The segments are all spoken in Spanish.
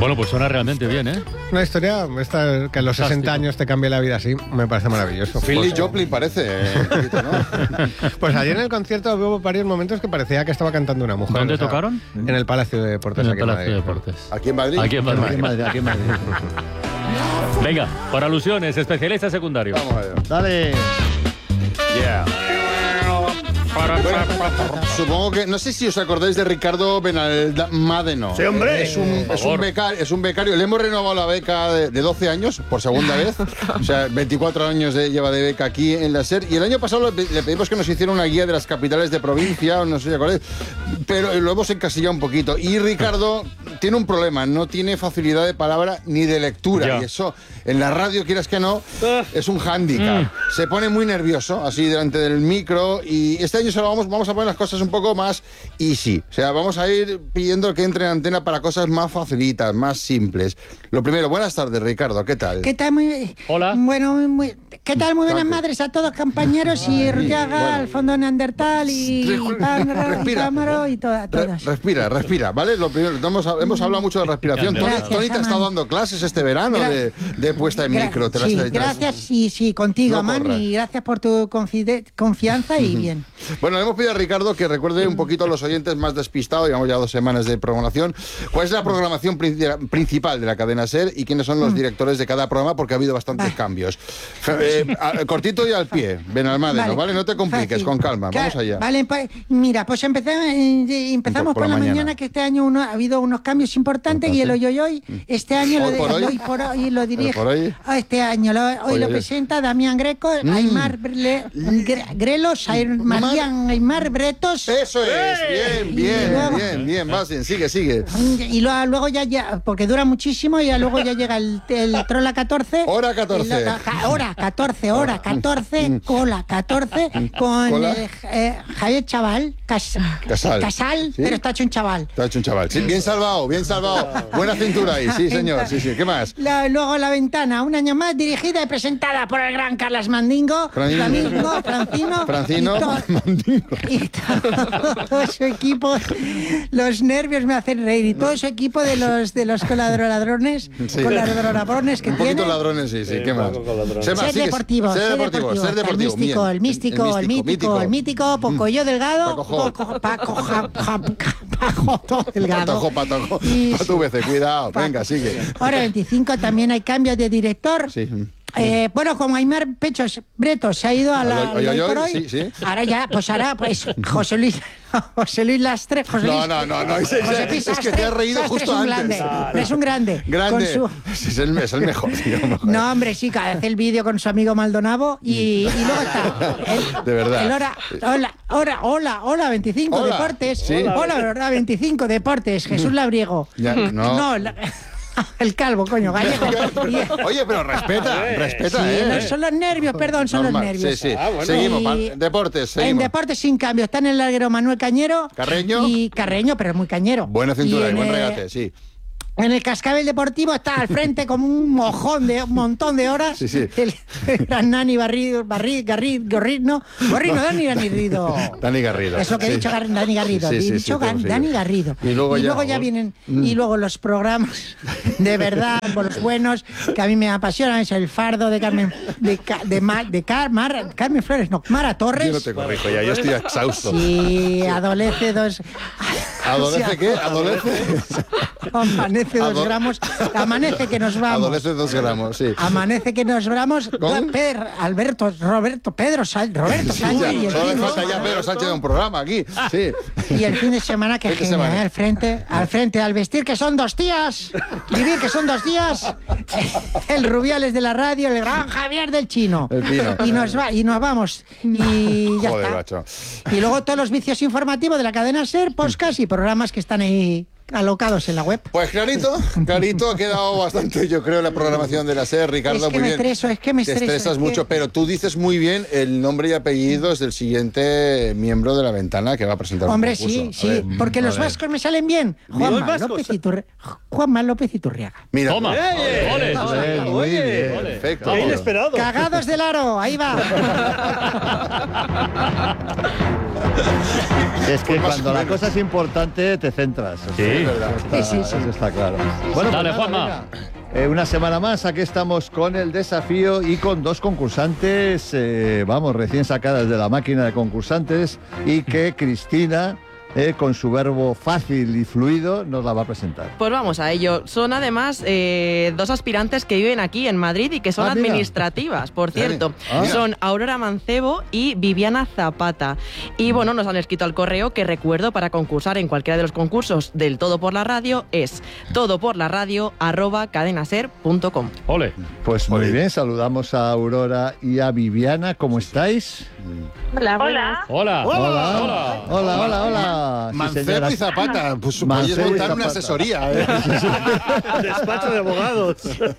Bueno, pues suena realmente bien, ¿eh? Una historia esta, que a los 60 años te cambie la vida así, me parece maravilloso. Philly Joplin parece, un poquito, ¿no? Pues ayer en el concierto hubo varios momentos que parecía que estaba cantando una mujer. ¿Dónde tocaron? En el Palacio de Deportes. En el Palacio de Deportes. ¿Aquí en Madrid? Aquí en Madrid. Aquí en Madrid. Venga, por alusiones, especialista secundario. Vamos a ver. Dale. Yeah. Supongo que... No sé si os acordáis de Ricardo Benalmádeno. Sí, hombre. Es un becario. Le hemos renovado la beca de 12 años, por segunda vez. O sea, 24 años lleva de beca aquí en la SER. Y el año pasado le pedimos que nos hiciera una guía de las capitales de provincia, no sé si acordáis, pero lo hemos encasillado un poquito. Y Ricardo tiene un problema, no tiene facilidad de palabra ni de lectura. Ya. Y eso, en la radio, quieras que no, es un hándicap. Se pone muy nervioso, así delante del micro. Y este año solo vamos a poner las cosas un poco más easy. O sea, vamos a ir pidiendo que entre en antena para cosas más facilitas, más simples. Lo primero, buenas tardes, Ricardo, ¿qué tal? ¿Qué tal? Hola. Bueno, ¿qué tal? Muy buenas madres a todos, compañeros, y Ruyaga, bueno. Alfondo Neandertal, y Pángaro, y Respira. Cámaro, y todas. Respira, ¿vale? Lo primero, hemos hablado mucho de respiración. Gracias, Tony te ha estado dando clases este verano de puesta en micro. Sí, gracias, sí, contigo, No Amán, corras. y gracias por tu confianza y bien. Bueno, le hemos pedido a Ricardo que recuerde un poquito a los oyentes más despistados, llevamos ya 2 semanas de programación, cuál es la programación principal de la cadena SER y quiénes son los directores de cada programa, porque ha habido bastantes cambios. Cortito y al pie, Benalmádeno, ¿vale? No te compliques, Fácil. con calma, Claro, vamos allá. Vale, pues mira, pues empezamos por la mañana, que este año ha habido unos cambios importantes, y el hoy, este año Hoy por hoy. lo dirige. Por hoy. Este año hoy lo Oye. presenta Damián Greco, Aymar Grelos, Aymar Bretos. Eso es, bien, vas bien, sigue. Y luego ya, porque dura muchísimo, y luego ya llega el Trola 14. Hora 14. Hora 14, cola 14, con Cola. Javier Chaval, Casal, ¿Sí? pero está hecho un chaval. Te ha hecho un chaval. Sí, bien salvado. Buena cintura ahí, sí, señor. Sí, ¿qué más? Luego La Ventana, un año más, dirigida y presentada por el gran Carlas Mandingo. Francino. Y todo su equipo. Los nervios me hacen reír. Y todo su equipo de los coladroladrones, Sí. coladroladrones que Un poquito tiene. ladrones, sí, ¿qué más? Ser deportivo. Ser deportivo. El místico, el mítico, Pocoyo Delgado. Paco Delgado. Patojo. Y- Patu veces, cuidado. Paco. Venga, sigue. Ahora 25 también hay cambios de director. Sí. Bueno, como Aymar Pechos Bretos se ha ido a la Hoy, Hoy por Hoy, sí. ahora José Luis Lastre. No. José Luis Es que te has reído Lastre justo antes. Es un grande. Grande. Con Es el mejor, tío. No, hombre, sí, que hace el vídeo con su amigo Maldonado, y luego está De verdad. Hola 25 Hola. Deportes. Sí. Hola, verdad, 25 Deportes. Jesús Labriego. Ya, no. El calvo, coño, gallego. Oye, pero respeta, Sí, no, son los nervios, perdón, son Normal. los nervios. Sí. bueno. Seguimos. Y- Deportes, seguimos. En deportes sin cambio, está en el larguero Manuel Cañero. Carreño. Y Carreño, pero es muy cañero. Buena cintura y en, buen regate, sí. En el cascabel deportivo está al frente como un montón de horas. Sí. El gran Dani Garrido. Dani Garrido. Dani Garrido. Eso que he Sí. dicho Dani Garrido. Sí, He sí, dicho sí, sí. Dani Garrido. Y luego ya vienen, y luego los programas de verdad, los buenos, que a mí me apasionan, es El Fardo de Carmen, Carmen Flores, no, Mara Torres. Yo no te corrijo ya, yo estoy exhausto. Sí, adolece dos. ¿Adolece qué? ¿Adolece? Amanece 2 gramos. Amanece que nos vamos. Adolece 2 gramos, sí. Amanece que nos vamos. ¿Con? Roberto Sánchez. Sí, ya, y el solo le fin de falta ya semana- Pedro Sánchez de un programa aquí. Sí. Y el fin de semana que Fin de genial, semana. al frente, al vestir que son 2 días, vivir que son 2 días, el Rubiales de la radio, el gran Javier del Chino. El Pino. Y nos vamos. Y ya Joder, está. macho. Y luego todos los vicios informativos de la cadena SER, podcast y programas que están ahí alocados en la web. Pues clarito, ha quedado bastante, yo creo, la programación de la SER, Ricardo, Es que muy me bien. estreso, es que me Te estreso, estresas es que- mucho, pero tú dices muy bien el nombre y apellidos del siguiente miembro de La Ventana que va a presentar Hombre, un concurso. sí, A ver, porque los a ver. vascos me salen bien. Juanma López Iturriaga. Mira, Toma. Ole. muy bien, Oye, perfecto. qué inesperado. Cagados del aro, ahí va. Es que cuando la cosa es importante te centras. Sí. Eso está claro. Bueno, Dale, pues nada, Juanma. venga. Una semana más, aquí estamos con el desafío y con dos concursantes, recién sacadas de la máquina de concursantes, y que Cristina, con su verbo fácil y fluido, nos la va a presentar. Pues vamos a ello. Son además dos aspirantes que viven aquí en Madrid y que son mira. administrativas, por cierto. Ah. Son Aurora Mancebo y Viviana Zapata. Y bueno, nos han escrito al correo que recuerdo para concursar en cualquiera de los concursos del Todo por la Radio es todoporlaradio@cadenaser.com. Ole. Pues muy bien, saludamos a Aurora y a Viviana. ¿Cómo estáis? Hola. Hola. Hola. Hola. Hola, hola, hola. Sí, Mancebo señora. y Zapata, pues Mancebo podéis y montar una Zapata. asesoría. Despacho de abogados.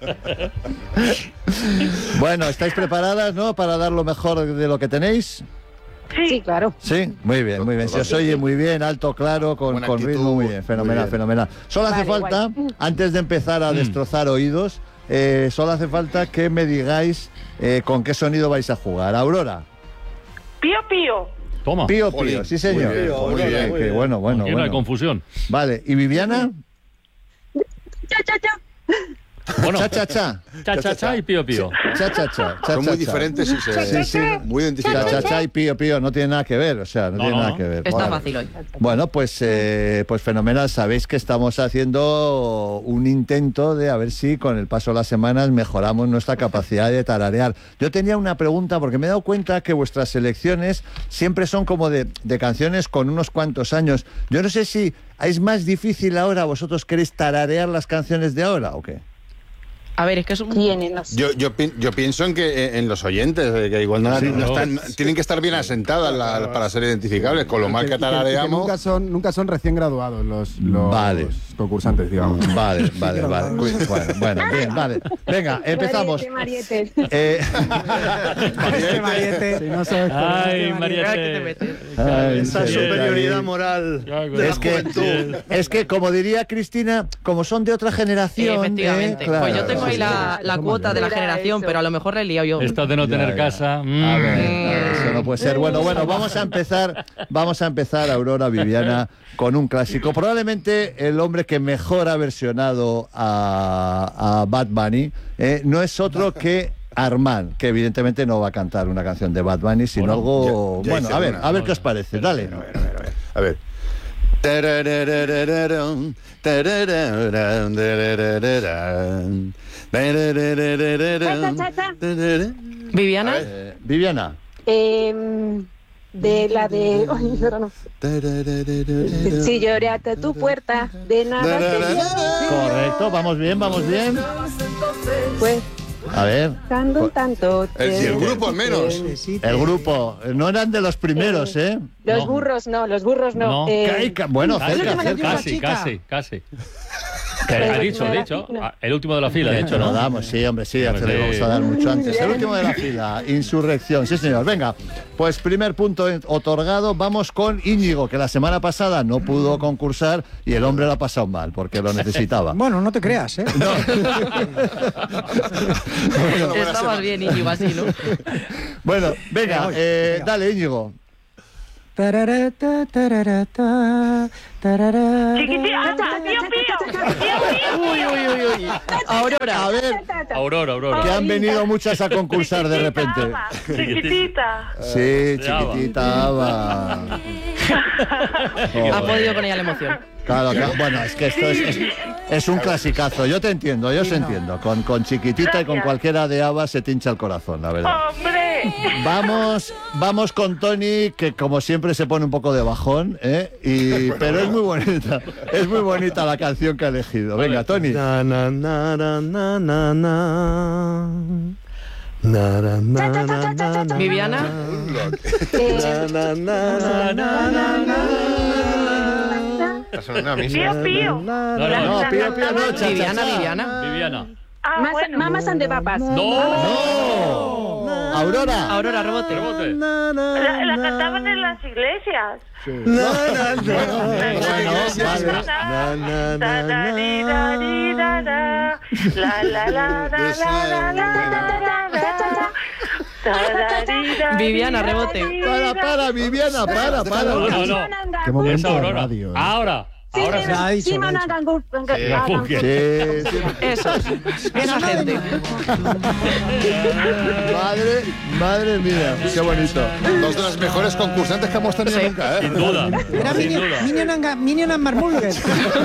Bueno, ¿estáis preparadas, no? Para dar lo mejor de lo que tenéis. Sí, claro. Sí, muy bien, muy bien. Se os oye muy bien, alto, claro, con Buena ritmo, actitud. muy bien, fenomenal, Muy bien. fenomenal. Solo hace Vale, falta, antes de empezar a destrozar oídos, solo hace falta que me digáis con qué sonido vais a jugar. Aurora. Pío, pío. Toma. Pío, Jolín, pío, sí señor. muy bien, Joder, muy bien. qué bueno, bueno, Aquí no hay bueno. confusión. Vale, ¿y Viviana? Cha, cha, cha. Bueno, Cha, cha, cha. cha, cha y pío, pío. Cha, cha, cha. Cha, Son cha, muy cha. diferentes y Sí, sí. muy Cha, identificados. cha, cha y pío, pío, no tiene nada que ver, o sea, no No, tiene no, nada no. que ver. Está Vale. fácil hoy. Bueno, pues fenomenal. Sabéis que estamos haciendo un intento de a ver si con el paso de las semanas mejoramos nuestra capacidad de tararear. Yo tenía una pregunta porque me he dado cuenta que vuestras selecciones siempre son como de canciones con unos cuantos años. Yo no sé si es más difícil ahora, vosotros queréis tararear las canciones de ahora o qué. A ver, es que es un... Tienen los... Yo pienso en que en los oyentes, que igual no están, tienen que estar bien asentadas para ser identificables, con lo mal que tarareamos. Nunca son recién graduados los Vale. concursantes, digamos. Vale. Bueno, bien, vale. Venga, empezamos. Mariete. Mariette, si no sabes Ay, ¿Qué te Mariette. metes? Esa Sí, superioridad ahí. moral de la Es que, como diría Cristina, como son de otra generación. Efectivamente. Claro. Pues yo tengo ahí la cuota de la Mira generación, eso. pero a lo mejor le he liado yo. Esto de no Ya, tener ya. casa. A ver, eso no puede ser. Bueno, vamos a empezar, Aurora, Viviana, con un clásico. Probablemente el hombre que mejor ha versionado a Bad Bunny no es otro que Armand, que evidentemente no va a cantar una canción de Bad Bunny, sino Bueno, algo... ya Bueno, hice a ver, una. a ver qué os parece. Dale. A ver. Tarararararam, tararararam, tararararam, tararararam, Cha, cha, cha. tararararam. Viviana. Viviana. De la de... Ay, ahora no. Si lloré hasta tu puerta, de nada te Correcto, vamos bien. pues A ver. buscando un tanto. Si el grupo al menos. El grupo, no eran de los primeros, ¿eh? Los No. burros no. No. Bueno, Casi, cerca. casi. Ha dicho. El último de la fila, de hecho, Se lo ¿no? damos, sí, hombre, sí, ya se Sí. le vamos a dar mucho antes. El último de la fila, Insurrección, sí señor. Venga, pues primer punto otorgado, vamos con Íñigo, que la semana pasada no pudo concursar y el hombre lo ha pasado mal, porque lo necesitaba. Bueno, no te creas, ¿eh? Estabas bien, Íñigo, así, ¿no? Bueno, venga, dale Íñigo. Tararata, tararata, tarara. Chiquitita, pío, Uy. Aurora. A ver, Aurora. que han venido muchas a concursar de repente. Chiquitita. Sí, chiquitita Ava. Ha podido con ella la emoción. Claro, bueno, es que esto es un clasicazo. Yo te entiendo, yo os entiendo. Con chiquitita y con cualquiera de Ava se te hincha el corazón, la verdad. ¡Hombre! Vamos con Tony, que como siempre se pone un poco de bajón, pero es muy bonita la canción que ha elegido. Venga, Tony. Na, na, na, na, na, na, na. Na, na, na, na, na, na. Viviana. Na, na, na, na, na, na. Pío, pío. No, pío, no, cha, Viviana. Mamas and the Papas. ¡No! Aurora. Aurora, rebote. La cantaban en las iglesias. Na, na, na. Bueno, vale. Na, na, na, na. La la la la la la la la la. Viviana, rebote. Para, Viviana, para. No. Qué Es momento de Aurora. radio. Ahora sí. Se ha dicho. Eso. Esa gente. Madre mía, qué bonito. Dos de las mejores concursantes que hemos tenido nunca, ¿eh? Sin duda. Era Sin duda. Minion and Marmulger.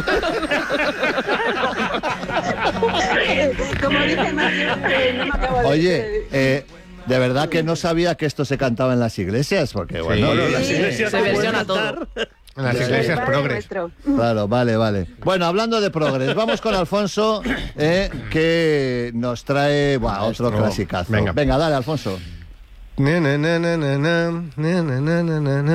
Como dice Mario, no me acabo de Oye, de verdad que no sabía que esto se cantaba en las iglesias, porque bueno, las iglesias Se versiona todo. En las iglesias progres. nuestro. Claro, vale. Bueno, hablando de progres, vamos con Alfonso, que nos trae otro clasicazo. Venga. Venga, dale, Alfonso. Na, na, na, na, na, na, na, na, na, na, na.